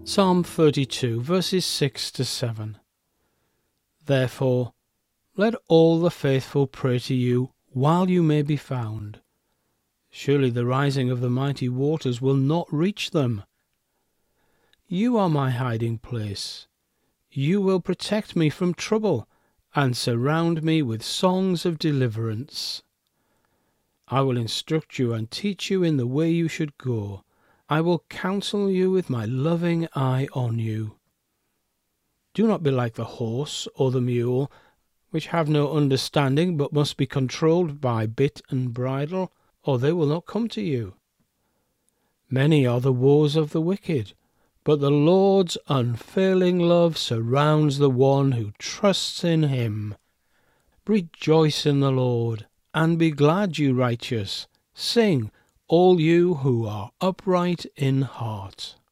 Psalm 32, verses 6 to 7. Therefore, let all the faithful pray to you while you may be found. Surely the rising of the mighty waters will not reach them. You are my hiding place. You will protect me from trouble and surround me with songs of deliverance. I will instruct you and teach you in the way you should go. I will counsel you with my loving eye on you. Do not be like the horse or the mule, which have no understanding, but must be controlled by bit and bridle, or they will not come to you. Many are the woes of the wicked, but the Lord's unfailing love surrounds the one who trusts in him. Rejoice in the Lord, and be glad, you righteous. Sing, all you who are upright in heart.